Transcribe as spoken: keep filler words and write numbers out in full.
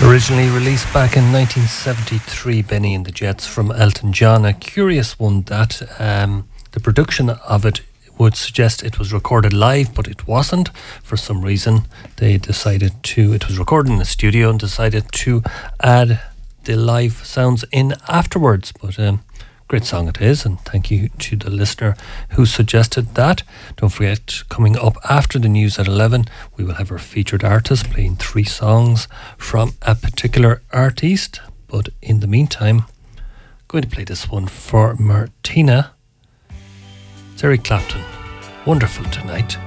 Originally released back in nineteen seventy-three, Benny and the Jets from Elton John. A curious one that um, the production of it would suggest it was recorded live, but it wasn't. For some reason, they decided to, it was recorded in the studio and decided to add the live sounds in afterwards. But um, great song it is, and thank you to the listener who suggested that. Don't forget, coming up after the news at eleven, we will have our featured artist playing three songs from a particular artist. But in the meantime, I'm going to play this one for Martina. It's Eric Clapton. Wonderful Tonight.